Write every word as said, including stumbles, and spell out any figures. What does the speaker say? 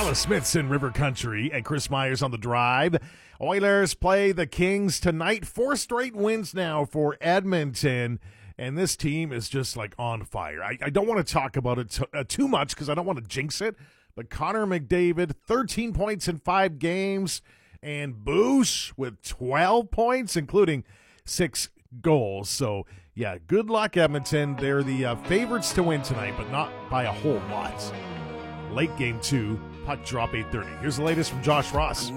Travis Smith's in River Country and Chris Myers on the drive. Oilers play the Kings tonight. Four straight wins now for Edmonton. And this team is just like on fire. I, I don't want to talk about it t- uh, too much because I don't want to jinx it. But Connor McDavid, thirteen points in five games. And Boosh with twelve points, including six goals. So, yeah, good luck, Edmonton. They're the uh, favorites to win tonight, but not by a whole lot. Late game two, puck drop eight thirty. Here's the latest from Josh Ross.